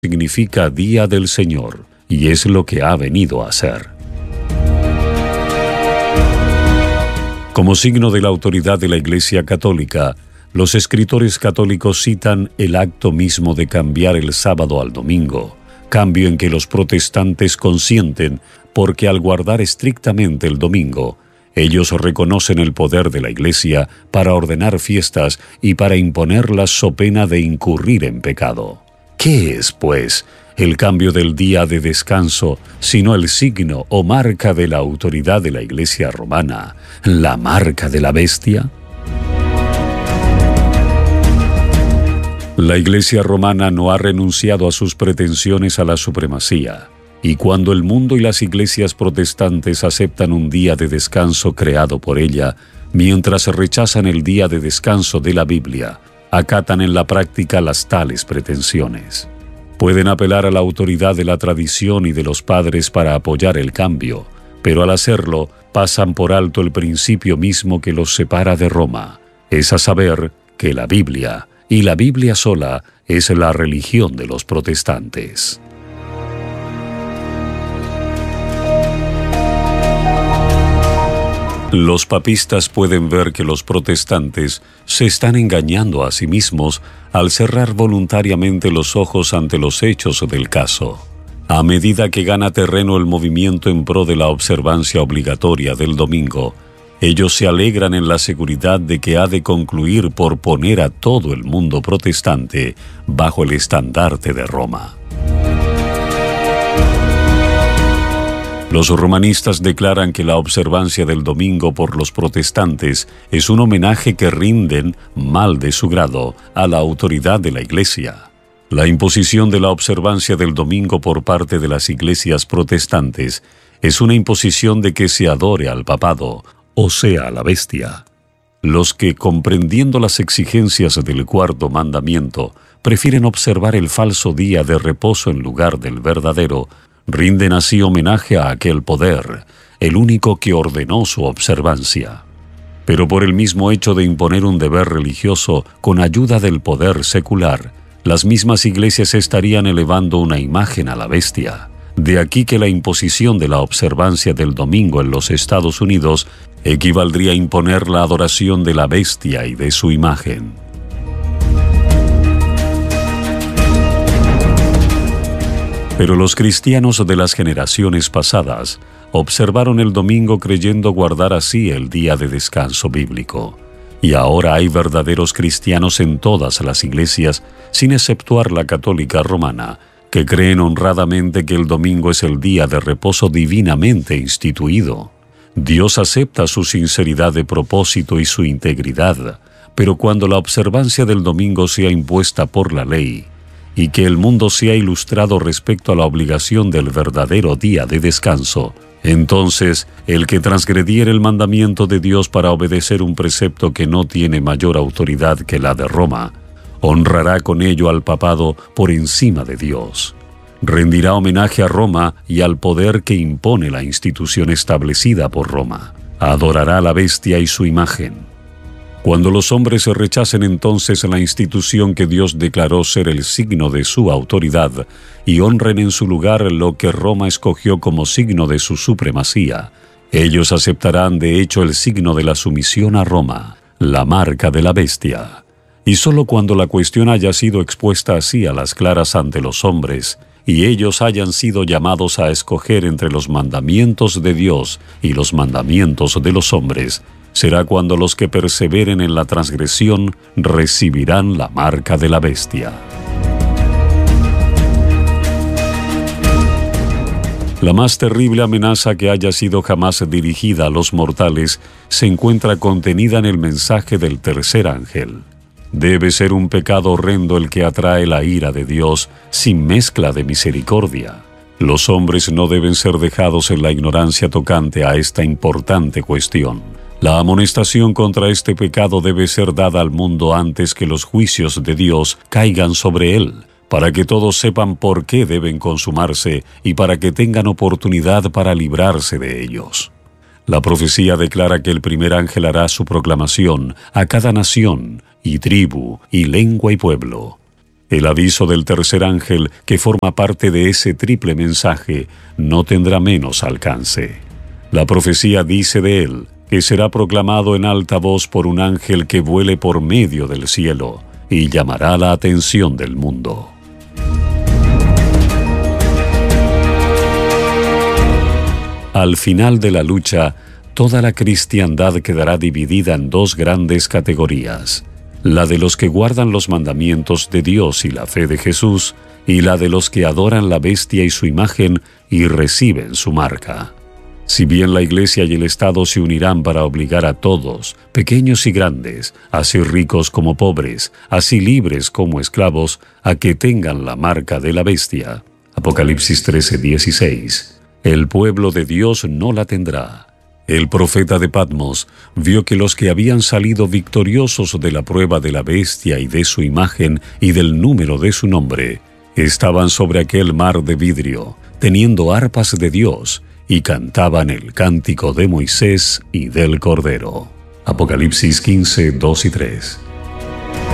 significa Día del Señor, y es lo que ha venido a ser. Como signo de la autoridad de la Iglesia Católica, los escritores católicos citan el acto mismo de cambiar el sábado al domingo, cambio en que los protestantes consienten porque al guardar estrictamente el domingo, ellos reconocen el poder de la Iglesia para ordenar fiestas y para imponerlas so pena de incurrir en pecado. ¿Qué es, pues, el cambio del día de descanso, sino el signo o marca de la autoridad de la Iglesia romana, la marca de la bestia? La Iglesia romana no ha renunciado a sus pretensiones a la supremacía, y cuando el mundo y las iglesias protestantes aceptan un día de descanso creado por ella, mientras rechazan el día de descanso de la Biblia, acatan en la práctica las tales pretensiones. Pueden apelar a la autoridad de la tradición y de los padres para apoyar el cambio, pero al hacerlo pasan por alto el principio mismo que los separa de Roma, es a saber que la Biblia, y la Biblia sola, es la religión de los protestantes. Los papistas pueden ver que los protestantes se están engañando a sí mismos al cerrar voluntariamente los ojos ante los hechos del caso. A medida que gana terreno el movimiento en pro de la observancia obligatoria del domingo, ellos se alegran en la seguridad de que ha de concluir por poner a todo el mundo protestante bajo el estandarte de Roma. Los romanistas declaran que la observancia del domingo por los protestantes es un homenaje que rinden, mal de su grado, a la autoridad de la Iglesia. La imposición de la observancia del domingo por parte de las iglesias protestantes es una imposición de que se adore al papado, o sea, a la bestia. Los que, comprendiendo las exigencias del cuarto mandamiento, prefieren observar el falso día de reposo en lugar del verdadero, rinden así homenaje a aquel poder, el único que ordenó su observancia. Pero por el mismo hecho de imponer un deber religioso con ayuda del poder secular, las mismas iglesias estarían elevando una imagen a la bestia. De aquí que la imposición de la observancia del domingo en los Estados Unidos equivaldría a imponer la adoración de la bestia y de su imagen. Pero los cristianos de las generaciones pasadas observaron el domingo creyendo guardar así el día de descanso bíblico. Y ahora hay verdaderos cristianos en todas las iglesias, sin exceptuar la católica romana, que creen honradamente que el domingo es el día de reposo divinamente instituido. Dios acepta su sinceridad de propósito y su integridad, pero cuando la observancia del domingo sea impuesta por la ley, y que el mundo sea ilustrado respecto a la obligación del verdadero día de descanso, entonces el que transgrediere el mandamiento de Dios para obedecer un precepto que no tiene mayor autoridad que la de Roma, honrará con ello al papado por encima de Dios. Rendirá homenaje a Roma y al poder que impone la institución establecida por Roma. Adorará a la bestia y su imagen. Cuando los hombres rechacen entonces la institución que Dios declaró ser el signo de su autoridad y honren en su lugar lo que Roma escogió como signo de su supremacía, ellos aceptarán de hecho el signo de la sumisión a Roma, la marca de la bestia. Y sólo cuando la cuestión haya sido expuesta así a las claras ante los hombres, y ellos hayan sido llamados a escoger entre los mandamientos de Dios y los mandamientos de los hombres, será cuando los que perseveren en la transgresión recibirán la marca de la bestia. La más terrible amenaza que haya sido jamás dirigida a los mortales se encuentra contenida en el mensaje del tercer ángel. Debe ser un pecado horrendo el que atrae la ira de Dios sin mezcla de misericordia. Los hombres no deben ser dejados en la ignorancia tocante a esta importante cuestión. La amonestación contra este pecado debe ser dada al mundo antes que los juicios de Dios caigan sobre él, para que todos sepan por qué deben consumarse y para que tengan oportunidad para librarse de ellos. La profecía declara que el primer ángel hará su proclamación a cada nación, y tribu, y lengua y pueblo. El aviso del tercer ángel, que forma parte de ese triple mensaje, no tendrá menos alcance. La profecía dice de él que será proclamado en alta voz por un ángel que vuele por medio del cielo y llamará la atención del mundo. Al final de la lucha, toda la cristiandad quedará dividida en dos grandes categorías: la de los que guardan los mandamientos de Dios y la fe de Jesús, y la de los que adoran la bestia y su imagen y reciben su marca. Si bien la Iglesia y el Estado se unirán para obligar a todos, pequeños y grandes, así ricos como pobres, así libres como esclavos, a que tengan la marca de la bestia. Apocalipsis 13:16. El pueblo de Dios no la tendrá. El profeta de Patmos vio que los que habían salido victoriosos de la prueba de la bestia y de su imagen y del número de su nombre, estaban sobre aquel mar de vidrio, teniendo arpas de Dios, y cantaban el cántico de Moisés y del Cordero. Apocalipsis 15:2 y 3.